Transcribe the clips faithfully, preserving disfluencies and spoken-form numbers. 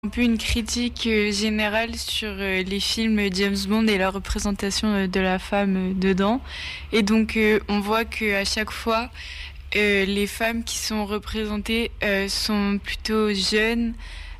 Un peu une critique euh, générale sur euh, les films James Bond et la représentation euh, de la femme euh, dedans. Et donc euh, on voit que à chaque fois euh, les femmes qui sont représentées euh, sont plutôt jeunes,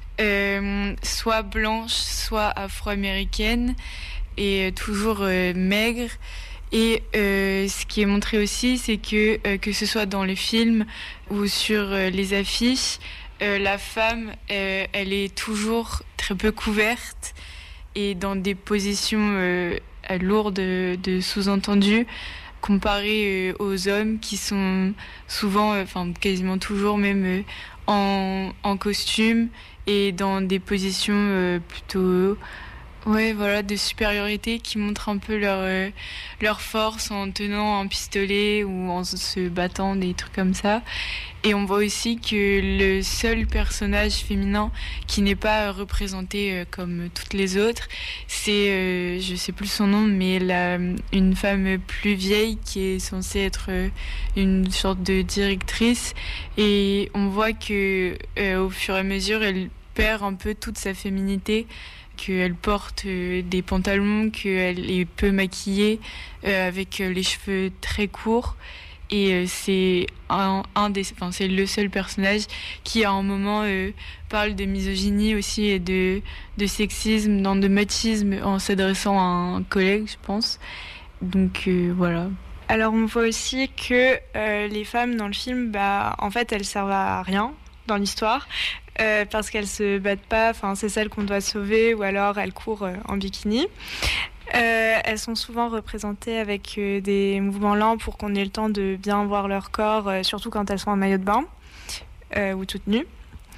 euh, soit blanches, soit afro-américaines et euh, toujours euh, maigres. Et euh, ce qui est montré aussi, c'est que euh, que ce soit dans les films ou sur euh, les affiches, euh, la femme, euh, elle est toujours très peu couverte et dans des positions euh, lourdes de, de sous-entendus comparées euh, aux hommes qui sont souvent, euh, enfin quasiment toujours même euh, en, en costume et dans des positions euh, plutôt ouais, voilà, de supériorité qui montrent un peu leur, euh, leur force en tenant un pistolet ou en se battant, des trucs comme ça. Et on voit aussi que le seul personnage féminin qui n'est pas représenté euh, comme toutes les autres, c'est, euh, je sais plus son nom, mais la, une femme plus vieille qui est censée être euh, une sorte de directrice. Et on voit que euh, au fur et à mesure, elle perd un peu toute sa féminité, qu'elle porte euh, des pantalons, qu'elle est peu maquillée, euh, avec euh, les cheveux très courts. Et euh, c'est un, un des, enfin c'est le seul personnage qui à un moment euh, parle de misogynie aussi et de, de sexisme, non, de machisme en s'adressant à un collègue, je pense. Donc euh, voilà. Alors on voit aussi que euh, les femmes dans le film, bah, en fait, elles servent à rien dans l'histoire. Euh, parce qu'elles se battent pas, enfin c'est celles qu'on doit sauver, ou alors elles courent euh, en bikini. Euh, elles sont souvent représentées avec euh, des mouvements lents pour qu'on ait le temps de bien voir leur corps, euh, surtout quand elles sont en maillot de bain euh, ou toutes nues.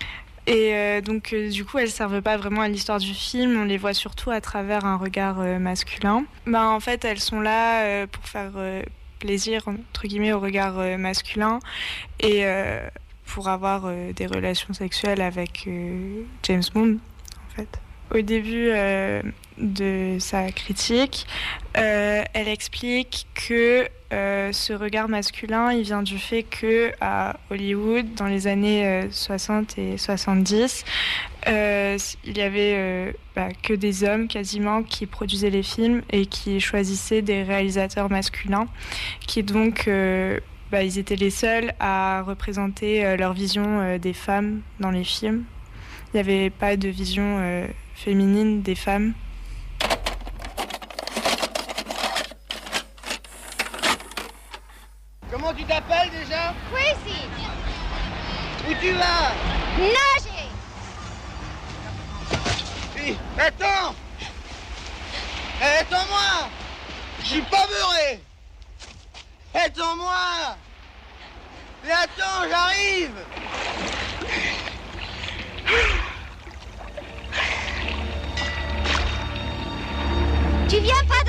Et euh, donc euh, du coup elles servent pas vraiment à l'histoire du film, on les voit surtout à travers un regard euh, masculin. Ben, en fait elles sont là euh, pour faire euh, plaisir entre guillemets au regard euh, masculin et euh, pour avoir euh, des relations sexuelles avec euh, James Bond, en fait. Au début euh, de sa critique, euh, elle explique que euh, ce regard masculin, il vient du fait que à Hollywood, dans les années euh, soixante et soixante-dix, euh, il y avait euh, bah, que des hommes quasiment qui produisaient les films et qui choisissaient des réalisateurs masculins, qui donc euh, Bah, ils étaient les seuls à représenter euh, leur vision euh, des femmes dans les films. Il n'y avait pas de vision euh, féminine des femmes. Comment tu t'appelles déjà? Crazy. Où tu vas? Nager. Puis, attends. Eh, attends-moi. Je suis pas beurré. Attends-moi. Mais attends, j'arrive. Tu viens pas